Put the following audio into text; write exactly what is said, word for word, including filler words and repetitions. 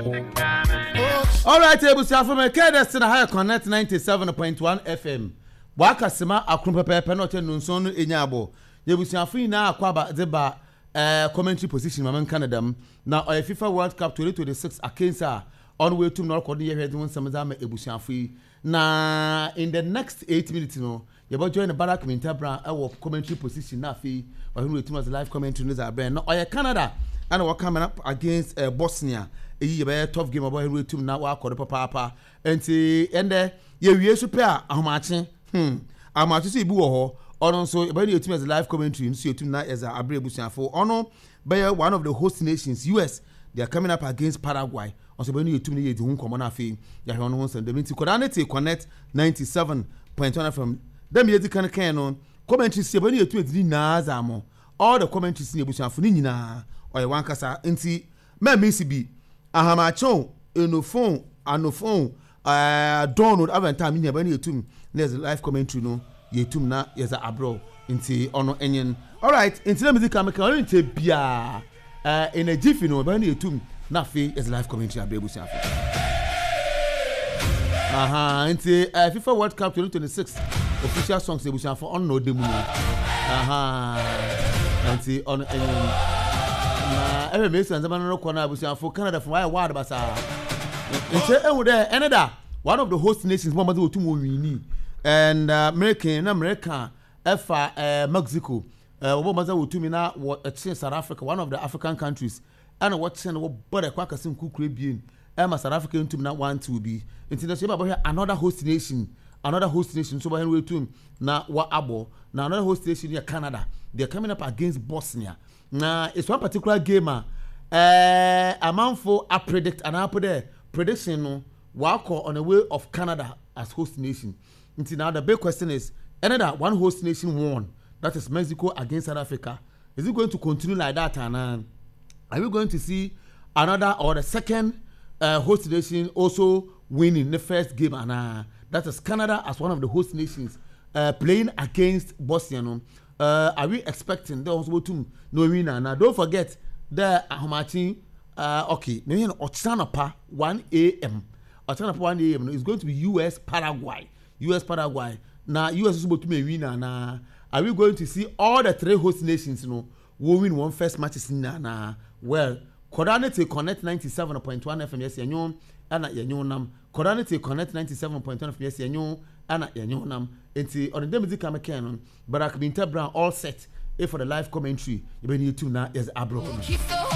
All right, ebusia from Kedes na High Connect ninety-seven point one F M. Waka sema akrumpa pepe no ten nson enyabo. Ebusia fun na akwaba deba eh commentary position man Canada na FIFA World Cup twenty twenty-six akensa on way to North Korea here won some zama ebusia fun na in the next eight minutes no you about join the Barack Mintabra our commentary position na fi or we to live commentary news are brand no or Canada and we're coming up against uh, Bosnia. Eyi be tough game about here to na wa akode papa papa enti ende ye wie so pe a ahomache hmm ahomache so ibu wo ho ono so e be na team as live commentary nso etum na as abre ebusuafo ono be one of the host nations U S they are coming up against Paraguay also be na etum na ye di hu komo na afi ya hwe ono ho send dem Coordinate Connect ninety-seven point one from dem ye di kan kan no commentary se be na etum edi na azamo all the commentaries ni ebusuafo ni nyina oye wankasa enti me me C B ahamacho enofon anofon uh download every time in your youtube there's a live commentary no youtube na yes abro into ono enyen. All right, into the music am can into bia uh in a jiffy no ba youtube na fe is live commentary abebu siafa aha into uh, FIFA World Cup twenty twenty-six official songs ebu siafa on no demu aha into on enyen na ebe me so nzama no kona abusiafo Canada from why ward basa nche ewu there another one of the host nations mo mazo otum wini and uh, American na America efa uh, Mexico uh, wo mazo otum na what South Africa one of the African countries and what send wo bore kwa kasim kukure bien e ma South Africa otum na one two be international about another host nation another host nation so by we otum na wa abo na another host nation here Canada they are coming up against Bosnia. Now, it's one particular game. Uh, a man for a predict and I put there prediction no walk on the way of Canada as host nation. Until now, the big question is: another one host nation won. That is Mexico against South Africa. Is it going to continue like that? And uh, are we going to see another or the second uh, host nation also winning the first game? And uh, that is Canada as one of the host nations uh, playing against Bosnia. No? Uh, are we expecting those who to no winner? Now don't forget the Ahomati. Uh, okay, maybe Ochanapa one A M. Ochanapa one A M is going to be U S Paraguay. U S Paraguay. Now U S is supposed to be winner. Now are we going to see all the three host nations? You know, will win one first matches in now. Well, Coordinate Connect ninety-seven point one F M. Yes, you and at Yanonam. Coordinate Connect ninety-seven point one F M. Yes, you and at Yanonam. Enti on the music am canon Barack Mintabra all set if for the live commentary you be YouTube now is abroad.